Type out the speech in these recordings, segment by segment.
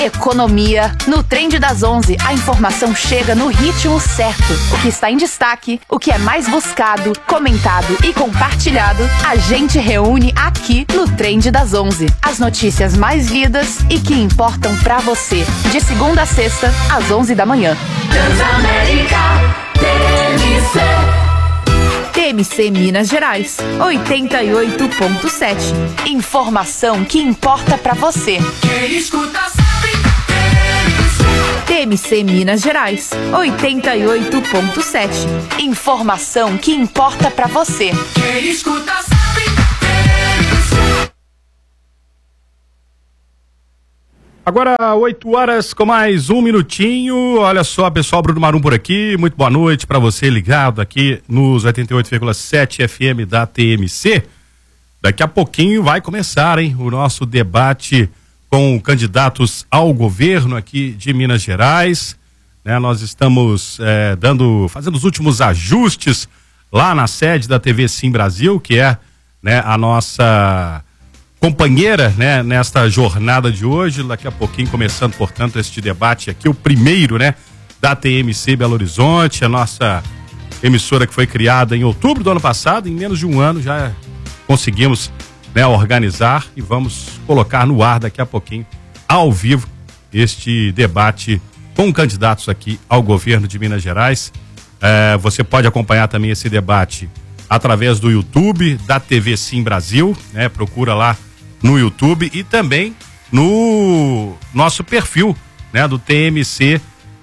Economia. No Trend das 11, a informação chega no ritmo certo. O que está em destaque, o que é mais buscado, comentado e compartilhado, a gente reúne aqui no Trend das 11. As notícias mais lidas e que importam pra você. De segunda a sexta, às 11 da manhã. Transamérica TMC. TMC Minas Gerais, 88.7. Informação que importa pra você. Quem escuta sabe. TMC Minas Gerais, 88.7. Informação que importa pra você. Quem escuta sabe. Agora, 8 horas com mais um minutinho. Olha só, pessoal, Bruno Marum por aqui. Muito boa noite para você ligado aqui nos 88,7 FM da TMC. Daqui a pouquinho vai começar, hein, o nosso debate com candidatos ao governo aqui de Minas Gerais. Né, nós estamos fazendo os últimos ajustes lá na sede da TV Sim Brasil, que é, né, a nossa companheira, né, nesta jornada de hoje. Daqui a pouquinho começando, portanto, este debate aqui, o primeiro, né, da TMC Belo Horizonte, a nossa emissora que foi criada em outubro do ano passado. Em menos de um ano já conseguimos, né, organizar e vamos colocar no ar daqui a pouquinho, ao vivo, este debate com candidatos aqui ao governo de Minas Gerais. Você pode acompanhar também esse debate através do YouTube da TV Sim Brasil, né? Procura lá no YouTube e também no nosso perfil, né, do TMC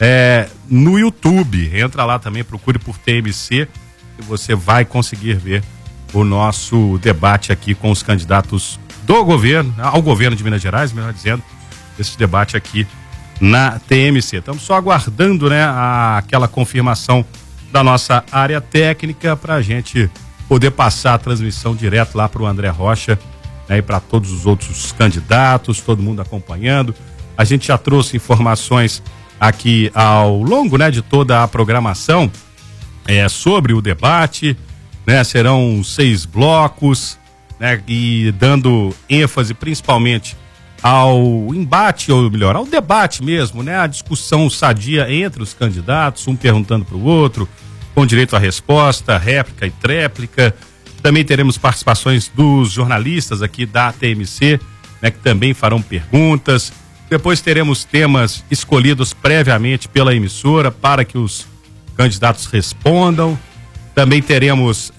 no YouTube. Entra lá também, procure por TMC e você vai conseguir ver o nosso debate aqui com os candidatos do governo, ao governo de Minas Gerais, melhor dizendo, esse debate aqui na TMC. Estamos só aguardando, né, aquela confirmação da nossa área técnica para a gente poder passar a transmissão direto lá para o André Rocha, né, e para todos os outros candidatos, todo mundo acompanhando. A gente já trouxe informações aqui ao longo, né, de toda a programação sobre o debate. Né, serão 6 blocos, né, e dando ênfase principalmente ao embate, ou melhor, ao debate mesmo, né, a discussão sadia entre os candidatos, um perguntando para o outro, com direito à resposta, réplica e tréplica. Também teremos participações dos jornalistas aqui da TMC, né, que também farão perguntas. Depois teremos temas escolhidos previamente pela emissora para que os candidatos respondam. Também teremos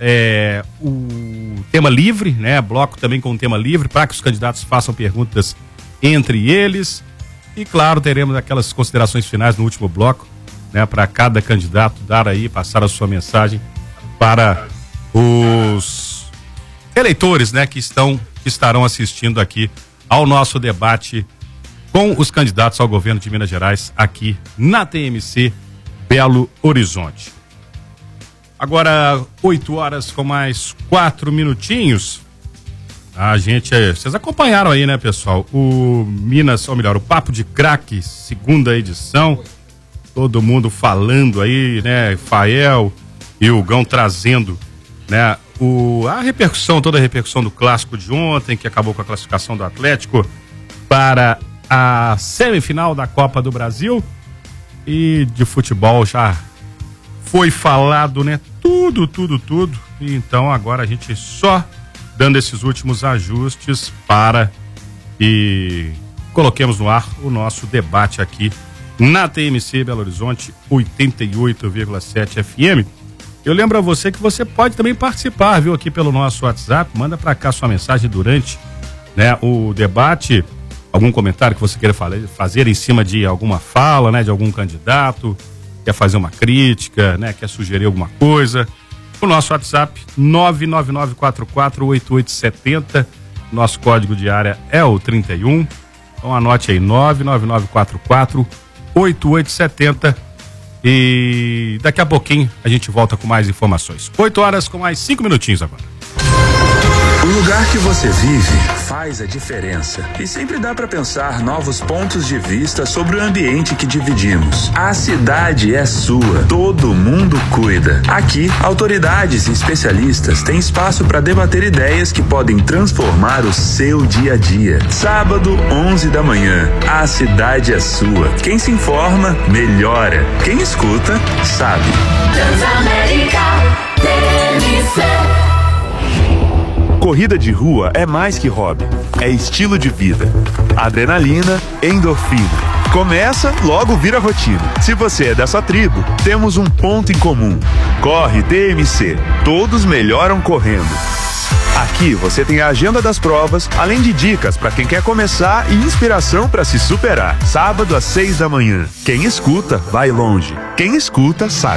o tema livre, né? Bloco também com tema livre, para que os candidatos façam perguntas entre eles. E, claro, teremos aquelas considerações finais no último bloco, né? Para cada candidato dar aí, passar a sua mensagem para os eleitores, né? Que estarão assistindo aqui ao nosso debate com os candidatos ao governo de Minas Gerais aqui na TMC Belo Horizonte. Agora, 8 horas com mais 4 minutinhos. Vocês acompanharam aí, né, pessoal? O Papo de Craque, segunda edição. Todo mundo falando aí, né? Fael e o Gão trazendo, né, toda a repercussão do clássico de ontem, que acabou com a classificação do Atlético para a semifinal da Copa do Brasil. E de futebol já foi falado, né? Tudo. E então agora a gente só dando esses últimos ajustes para que coloquemos no ar o nosso debate aqui na TMC Belo Horizonte 88,7 FM. Eu lembro a você que você pode também participar, viu, aqui pelo nosso WhatsApp. Manda para cá sua mensagem durante, né, o debate, algum comentário que você queira fazer em cima de alguma fala, né, de algum candidato. Quer fazer uma crítica, né? Quer sugerir alguma coisa? O nosso WhatsApp 999448870. Nosso código de área é o 31. Então anote aí 999448870. E daqui a pouquinho a gente volta com mais informações. 8 horas com mais 5 minutinhos agora. O lugar que você vive faz a diferença. E sempre dá para pensar novos pontos de vista sobre o ambiente que dividimos. A cidade é sua. Todo mundo cuida. Aqui, autoridades e especialistas têm espaço para debater ideias que podem transformar o seu dia a dia. Sábado, 11 da manhã. A cidade é sua. Quem se informa, melhora. Quem escuta, sabe. Transamérica TMC. Corrida de rua é mais que hobby, é estilo de vida. Adrenalina, endorfina. Começa, logo vira rotina. Se você é dessa tribo, temos um ponto em comum. Corre TMC. Todos melhoram correndo. Aqui você tem a agenda das provas, além de dicas para quem quer começar e inspiração para se superar. Sábado às 6 da manhã. Quem escuta, vai longe. Quem escuta, sabe.